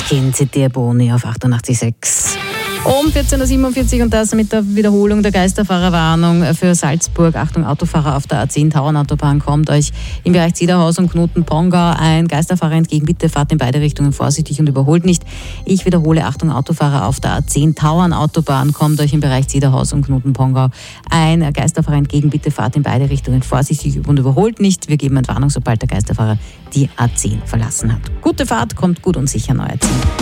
kennt der Boni auf 88,6. Um 14.47 Uhr und das mit der Wiederholung der Geisterfahrerwarnung für Salzburg. Achtung, Autofahrer auf der A10 Tauernautobahn, kommt euch im Bereich Ziederhaus und Knoten-Pongau ein Geisterfahrer entgegen. Bitte fahrt in beide Richtungen vorsichtig und überholt nicht. Ich wiederhole, Achtung, Autofahrer auf der A10 Tauernautobahn, kommt euch im Bereich Ziederhaus und Knoten-Pongau ein Geisterfahrer entgegen. Bitte fahrt in beide Richtungen vorsichtig und überholt nicht. Wir geben Entwarnung, sobald der Geisterfahrer die A10 verlassen hat. Gute Fahrt, kommt gut und sicher neu A10.